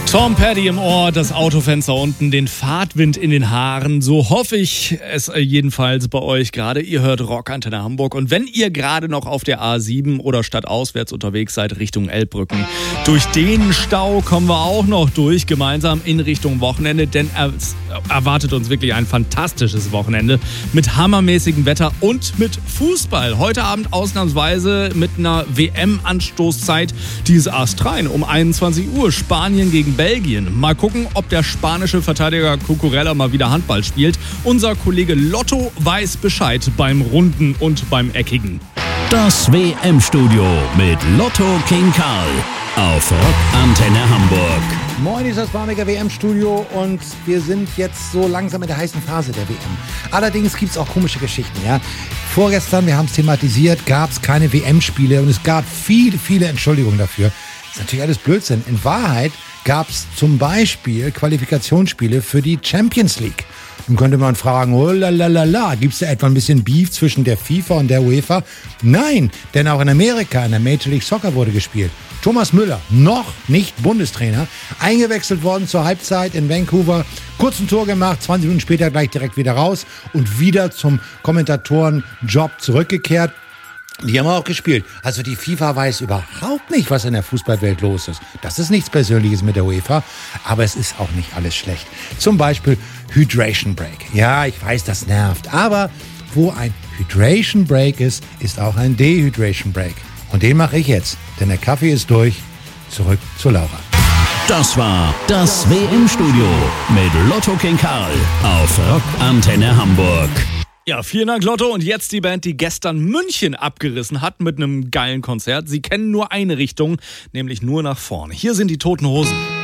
Tom Petty im Ohr, das Autofenster unten, den Fahrtwind in den Haaren. So hoffe ich es jedenfalls bei euch gerade. Ihr hört Rockantenne Hamburg. Und wenn ihr gerade noch auf der A7 oder stadtauswärts unterwegs seid, Richtung Elbbrücken, durch den Stau kommen wir auch noch durch, gemeinsam in Richtung Wochenende. Denn es erwartet uns wirklich ein fantastisches Wochenende mit hammermäßigem Wetter und mit Fußball. Heute Abend ausnahmsweise mit einer WM-Anstoßzeit, die ist astrein um 21 Uhr. Spanien gegen Belgien. Mal gucken, ob der spanische Verteidiger Cucurella mal wieder Handball spielt. Unser Kollege Lotto weiß Bescheid beim Runden und beim Eckigen. Das WM-Studio mit Lotto King Karl auf Rockantenne Hamburg. Moin, ist das Barniger WM-Studio und wir sind jetzt so langsam in der heißen Phase der WM. Allerdings gibt es auch komische Geschichten, ja. Vorgestern, wir haben es thematisiert, gab es keine WM-Spiele und es gab viele Entschuldigungen dafür. Das ist natürlich alles Blödsinn. In Wahrheit gab es zum Beispiel Qualifikationsspiele für die Champions League. Nun könnte man fragen, oh lalalala, gibt es da etwa ein bisschen Beef zwischen der FIFA und der UEFA? Nein, denn auch in Amerika, in der Major League Soccer wurde gespielt. Thomas Müller, noch nicht Bundestrainer, eingewechselt worden zur Halbzeit in Vancouver, kurz ein Tor gemacht, 20 Minuten später gleich direkt wieder raus und wieder zum Kommentatorenjob zurückgekehrt. Die haben auch gespielt. Also die FIFA weiß überhaupt nicht, was in der Fußballwelt los ist. Das ist nichts Persönliches mit der UEFA, aber es ist auch nicht alles schlecht. Zum Beispiel Hydration Break. Ja, ich weiß, das nervt, aber wo ein Hydration Break ist, ist auch ein Dehydration Break. Und den mache ich jetzt, denn der Kaffee ist durch. Zurück zu Laura. Das war das WM-Studio mit Lotto King Karl auf Rockantenne Hamburg. Ja, vielen Dank, Lotto. Und jetzt die Band, die gestern München abgerissen hat mit einem geilen Konzert. Sie kennen nur eine Richtung, nämlich nur nach vorne. Hier sind die Toten Hosen.